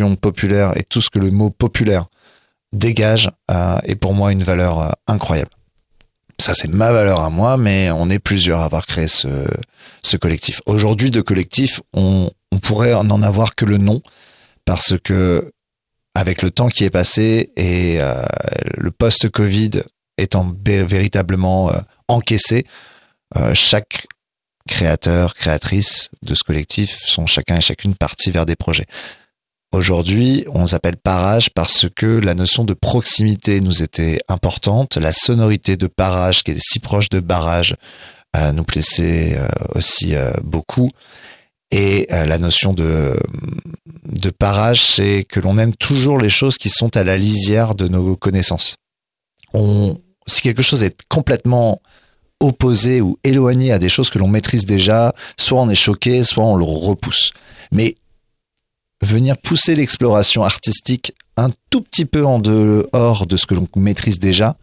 création populaire et tout ce que le mot populaire dégage est pour moi une valeur incroyable. Ça, c'est ma valeur à moi, mais on est plusieurs à avoir créé ce collectif. Aujourd'hui, de collectif, on pourrait n'en avoir que le nom, parce que avec le temps qui est passé et le post-Covid étant véritablement encaissé, chaque créateur, créatrice de ce collectif sont chacun et chacune partis vers des projets. Aujourd'hui, on s'appelle Parage parce que la notion de proximité nous était importante. La sonorité de Parage, qui est si proche de Barrage, nous plaisait aussi beaucoup. Et la notion de Parage, c'est que l'on aime toujours les choses qui sont à la lisière de nos connaissances. Si quelque chose est complètement opposé ou éloigné à des choses que l'on maîtrise déjà, soit on est choqué, soit on le repousse. Mais venir pousser l'exploration artistique un tout petit peu en dehors de ce que l'on maîtrise déjà,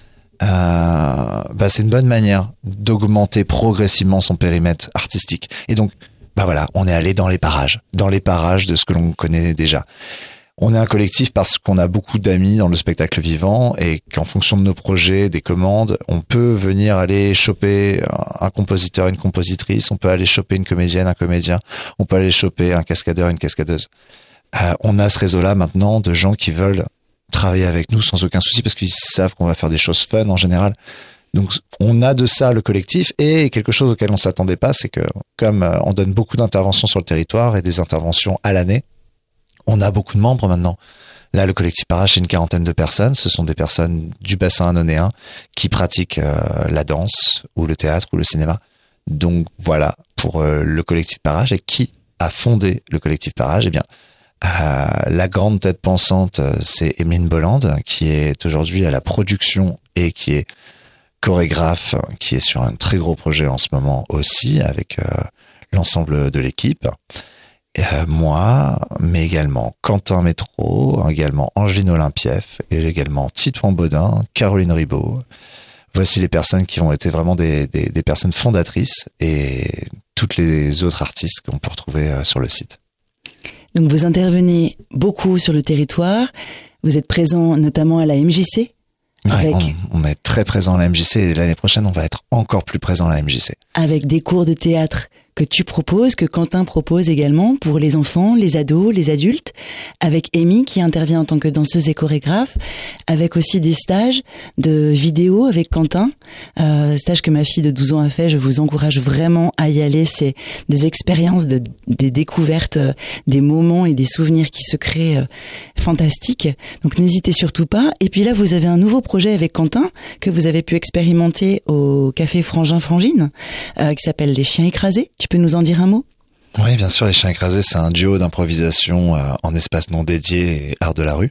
c'est une bonne manière d'augmenter progressivement son périmètre artistique. Et donc, voilà, on est allé dans les parages de ce que l'on connaît déjà. On est un collectif parce qu'on a beaucoup d'amis dans le spectacle vivant et qu'en fonction de nos projets, des commandes, on peut venir aller choper un compositeur, une compositrice, on peut aller choper une comédienne, un comédien, on peut aller choper un cascadeur, une cascadeuse. On a ce réseau-là maintenant de gens qui veulent travailler avec nous sans aucun souci parce qu'ils savent qu'on va faire des choses fun en général. Donc, on a de ça le collectif et quelque chose auquel on s'attendait pas, c'est que comme on donne beaucoup d'interventions sur le territoire et des interventions à l'année, on a beaucoup de membres maintenant. Là, le collectif Parage, c'est une 40aine de personnes. Ce sont des personnes du bassin annonéen qui pratiquent la danse ou le théâtre ou le cinéma. Donc voilà pour le collectif Parage. Et qui a fondé le collectif Parage ? Eh bien, la grande tête pensante, c'est Emeline Bolland, qui est aujourd'hui à la production et qui est chorégraphe, qui est sur un très gros projet en ce moment aussi avec l'ensemble de l'équipe. Moi, mais également Quentin Métro, également Angeline Olympieff et également Titouan Baudin, Caroline Ribaud. Voici les personnes qui ont été vraiment des personnes fondatrices et toutes les autres artistes qu'on peut retrouver sur le site. Donc vous intervenez beaucoup sur le territoire, vous êtes présent notamment à la MJC. On est très présent à la MJC et l'année prochaine on va être encore plus présent à la MJC. Avec des cours de théâtre que tu proposes, que Quentin propose également pour les enfants, les ados, les adultes, avec Amy qui intervient en tant que danseuse et chorégraphe, avec aussi des stages de vidéo avec Quentin, stage que ma fille de 12 ans a fait. Je vous encourage vraiment à y aller. C'est des expériences, des découvertes, des moments et des souvenirs qui se créent fantastiques. Donc n'hésitez surtout pas. Et puis là, vous avez un nouveau projet avec Quentin que vous avez pu expérimenter au Café Frangin-Frangine, qui s'appelle Les Chiens Écrasés. Tu peux nous en dire un mot ? Oui, bien sûr, Les Chiens Écrasés, c'est un duo d'improvisation en espace non dédié et art de la rue.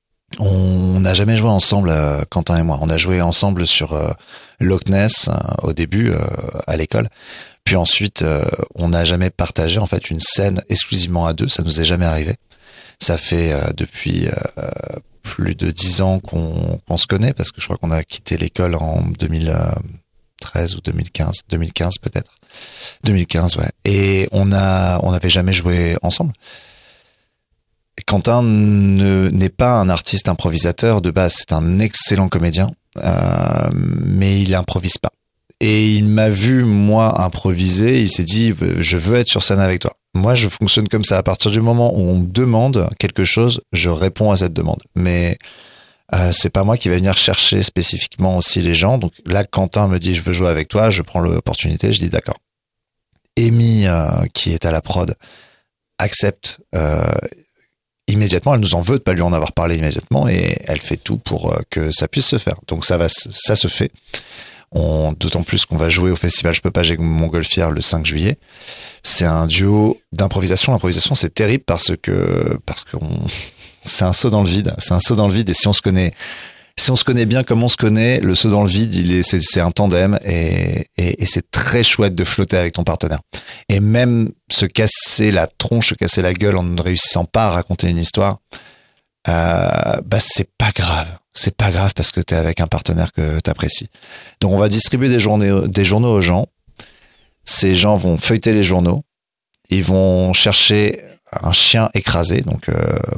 On n'a jamais joué ensemble, Quentin et moi. On a joué ensemble sur Loch Ness au début, à l'école. Puis ensuite, on n'a jamais partagé en fait une scène exclusivement à deux. Ça nous est jamais arrivé. Ça fait depuis plus de 10 ans qu'on se connaît, parce que je crois qu'on a quitté l'école en 2013 ou 2015. 2015 peut-être. 2015, ouais. Et on n'avait jamais joué ensemble. Quentin n'est pas un artiste improvisateur de base, c'est un excellent comédien, mais il improvise pas. Et il m'a vu, moi, improviser, il s'est dit, je veux être sur scène avec toi. Moi, je fonctionne comme ça. À partir du moment où on me demande quelque chose, je réponds à cette demande. Mais c'est pas moi qui vais venir chercher spécifiquement aussi les gens. Donc là, Quentin me dit, je veux jouer avec toi, je prends l'opportunité, je dis d'accord. Amy, qui est à la prod, accepte immédiatement. Elle nous en veut de pas lui en avoir parlé immédiatement et elle fait tout pour que ça puisse se faire. Donc ça se fait. D'autant plus qu'on va jouer au festival Je peux pas, j'ai Montgolfière le 5 juillet. C'est un duo d'improvisation. L'improvisation, c'est terrible parce que c'est un saut dans le vide. C'est un saut dans le vide et si on se connaît bien comme on se connaît, le saut dans le vide, c'est un tandem et c'est très chouette de flotter avec ton partenaire. Et même se casser la tronche, se casser la gueule en ne réussissant pas à raconter une histoire, c'est pas grave. C'est pas grave parce que t'es avec un partenaire que t'apprécies. Donc on va distribuer des journaux aux gens. Ces gens vont feuilleter les journaux. Ils vont chercher un chien écrasé, donc